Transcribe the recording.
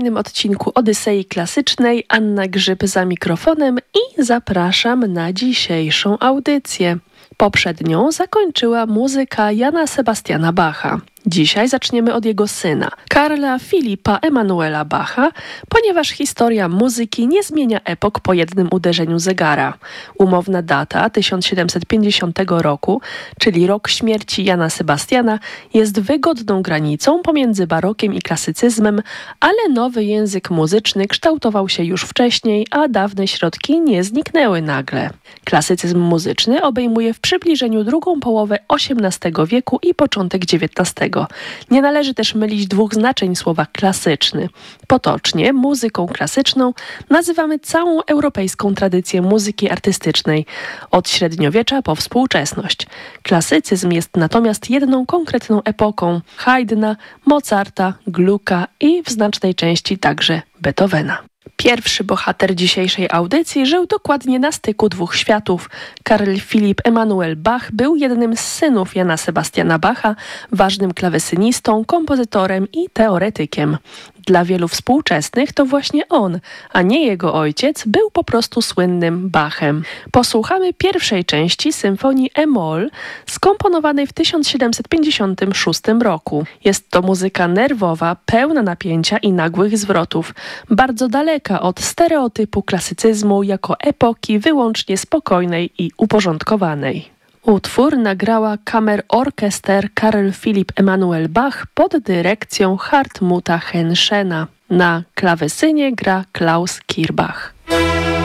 W tym odcinku Odysei Klasycznej Anna Grzyb za mikrofonem i zapraszam na dzisiejszą audycję. Poprzednią zakończyła muzyka Jana Sebastiana Bacha. Dzisiaj zaczniemy od jego syna, Karla Filipa Emanuela Bacha, ponieważ historia muzyki nie zmienia epok po jednym uderzeniu zegara. Umowna data 1750 roku, czyli rok śmierci Jana Sebastiana, jest wygodną granicą pomiędzy barokiem i klasycyzmem, ale nowy język muzyczny kształtował się już wcześniej, a dawne środki nie zniknęły nagle. Klasycyzm muzyczny obejmuje w przybliżeniu drugą połowę XVIII wieku i początek XIX. Nie należy też mylić dwóch znaczeń słowa klasyczny. Potocznie muzyką klasyczną nazywamy całą europejską tradycję muzyki artystycznej, od średniowiecza po współczesność. Klasycyzm jest natomiast jedną konkretną epoką Haydna, Mozarta, Glucka i w znacznej części także Beethovena. Pierwszy bohater dzisiejszej audycji żył dokładnie na styku dwóch światów. Karl Philipp Emanuel Bach był jednym z synów Jana Sebastiana Bacha, ważnym klawesynistą, kompozytorem i teoretykiem. Dla wielu współczesnych to właśnie on, a nie jego ojciec, był po prostu słynnym Bachem. Posłuchamy pierwszej części symfonii E-moll, skomponowanej w 1756 roku. Jest to muzyka nerwowa, pełna napięcia i nagłych zwrotów, bardzo daleka od stereotypu klasycyzmu jako epoki wyłącznie spokojnej i uporządkowanej. Utwór nagrała Kammerorchester Karl Philipp Emanuel Bach pod dyrekcją Hartmuta Henschena. Na klawesynie gra Klaus Kirbach.